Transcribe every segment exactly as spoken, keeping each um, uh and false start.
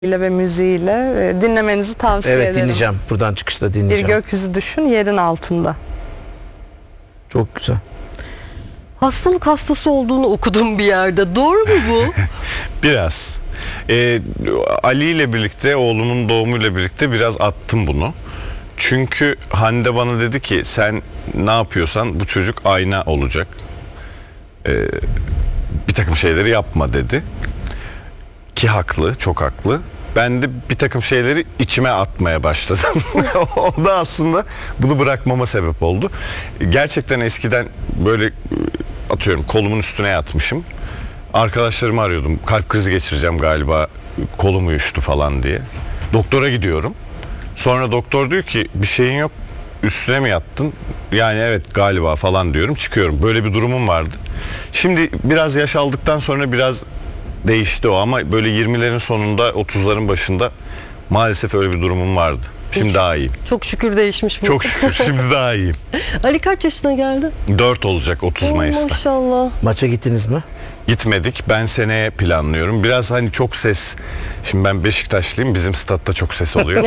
ile ve müziğiyle e, dinlemenizi tavsiye Evet, ederim. dinleyeceğim. Buradan çıkışta Bir dinleyeceğim. gökyüzü düşün, yerin altında. Çok güzel. Hastalık hastası olduğunu okudum bir yerde. Doğru mu bu? Biraz. Ee, Ali ile birlikte, oğlumun doğumuyla birlikte biraz attım bunu. Çünkü Hande bana dedi ki sen ne yapıyorsan bu çocuk ayna olacak. Ee, bir takım şeyleri yapma dedi. Ki haklı, çok haklı. Ben de bir takım şeyleri içime atmaya başladım. O da aslında bunu bırakmama sebep oldu. Gerçekten eskiden böyle atıyorum kolumun üstüne yatmışım. Arkadaşlarımı arıyordum. Kalp krizi geçireceğim galiba, kolum uyuştu falan diye. Doktora gidiyorum. Sonra doktor diyor ki bir şeyin yok, üstüne mi yattın? Yani evet galiba falan diyorum, çıkıyorum. Böyle bir durumum vardı. Şimdi biraz yaş aldıktan sonra biraz değişti o, ama böyle yirmilerin sonunda otuzların başında maalesef öyle bir durumum vardı. Şimdi daha iyiyim. Çok şükür değişmiş bu. Çok şükür şimdi daha iyiyim. Ali kaç yaşına geldi? dört olacak otuz Oo, Mayıs'ta. maşallah. Maça gittiniz mi? Gitmedik. Ben seneye planlıyorum. Biraz hani çok ses. Şimdi ben Beşiktaşlıyım. Bizim statta çok ses oluyor.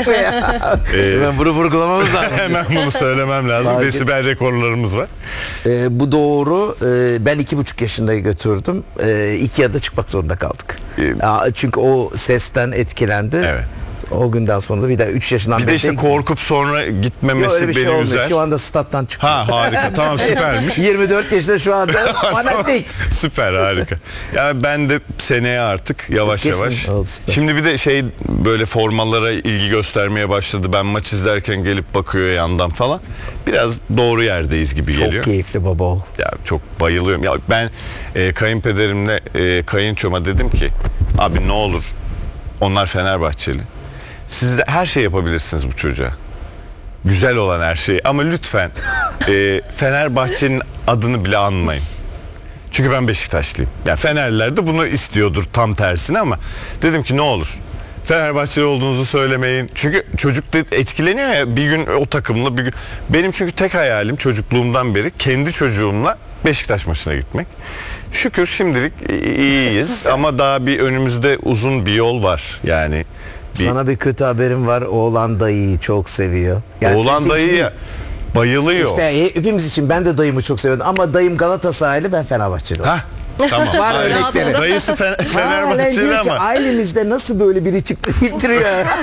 ee, Hemen bunu vurgulamamız lazım. hemen bunu söylemem lazım. Fark et- Desibel rekorlarımız var. Ee, bu doğru. Ee, ben iki buçuk yaşında götürdüm. Ee, iki yarıda çıkmak zorunda kaldık. Ee, Aa, çünkü o sesten etkilendi. Evet. O günden sonra da bir daha üç yaşından Bir de beri işte korkup sonra gitmemesi Yok, öyle bir beni şey olmuyor. üzer. Şu anda stat'tan çıktı. Ha harika, tamam, süpermiş. yirmi dört yaşında şu anda fanatik. Süper, harika. Yani ben de seneye artık yavaş Kesin. yavaş. Oldu, süper. Şimdi bir de şey, böyle formalara ilgi göstermeye başladı. Ben maç izlerken gelip bakıyor yandan falan. Biraz doğru yerdeyiz gibi Çok geliyor. keyifli baba ol. Ya çok bayılıyorum. Ya ben e, kayınpederimle e, kayınçoma dedim ki abi ne olur, onlar Fenerbahçeli. Siz de her şey yapabilirsiniz bu çocuğa. Güzel olan her şeyi, ama lütfen e, Fenerbahçe'nin adını bile anmayın. Çünkü ben Beşiktaşlıyım. Yani Fenerliler de bunu istiyordur tam tersine, ama dedim ki ne olur Fenerbahçeli olduğunuzu söylemeyin. Çünkü çocuk da etkileniyor ya, bir gün o takımla bir gün. Benim çünkü tek hayalim çocukluğumdan beri kendi çocuğumla Beşiktaş maçına gitmek. Şükür şimdilik iyiyiz ama daha bir önümüzde uzun bir yol var. Yani bir, Sana bir kötü haberim var. Oğlan dayıyı çok seviyor. Yani oğlan senin için dayı bayılıyor. İşte hepimiz için, ben de dayımı çok seviyorum ama dayım Galatasaraylı, ben Fenerbahçeli. Hah, tamam. Var Aynen. örnekleri. Dayısı Fe- Halen Fenerbahçeli diyor ki ama ailemizde nasıl böyle biri çıktı deyip duruyor.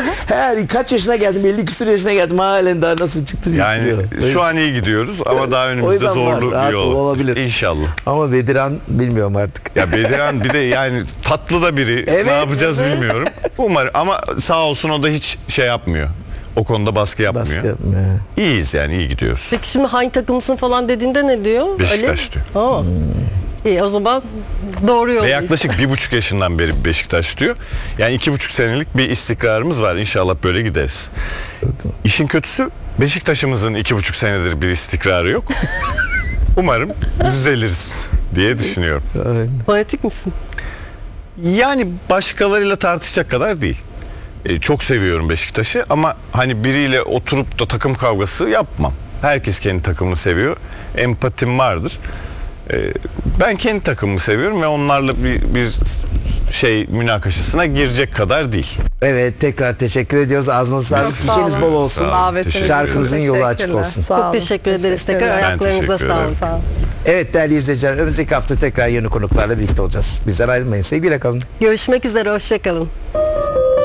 Her kaç yaşına geldim, elli küsur yaşına geldim, halen daha nasıl çıktı deyip yani duruyor. şu an iyi gidiyoruz ama daha O önümüzde yüzden var, zorlu rahat bir yol olabilir. İnşallah. Ama Bediran bilmiyorum artık. Ya Bediran bir de yani tatlı da biri. Evet, ne yapacağız evet. bilmiyorum. Umarım, ama sağ olsun o da hiç şey yapmıyor. O konuda baskı yapmıyor. Baskı yapmıyor. İyiyiz yani, iyi gidiyoruz. Peki şimdi hangi takımsın falan dediğinde ne diyor? Beşiktaş Ali? diyor. Aa. İyi, o zaman doğru Ve yoldayız. yaklaşık bir buçuk yaşından beri Beşiktaş diyor. Yani iki buçuk senelik bir istikrarımız var. İnşallah böyle gideriz. İşin kötüsü, Beşiktaş'ımızın iki buçuk senedir bir istikrarı yok. Umarım düzeliriz diye düşünüyorum. Fanatik misin? Yani başkalarıyla tartışacak kadar değil. E, çok seviyorum Beşiktaş'ı, ama hani biriyle oturup da takım kavgası yapmam. Herkes kendi takımını seviyor. Empatim vardır. E, ben kendi takımımı seviyorum ve onlarla bir, bir şey münakaşasına girecek kadar değil. Evet, tekrar teşekkür ediyoruz. Ağzınıza sağlık. sağ Çiçeğiniz olun. bol olsun. Sağ olun. Davetiniz için Şarkınızın yolu açık teşekkürler. olsun. Sağ Çok olun. teşekkür ederiz tekrar. Teşekkürler. Ayaklarınıza teşekkür sağlık. ederim. Sağ olun. Evet değerli izleyiciler, önümüzdeki hafta tekrar yeni konuklarla birlikte olacağız. Bizden ayrılmayın. Sevgiyle kalın. Görüşmek üzere, hoşçakalın.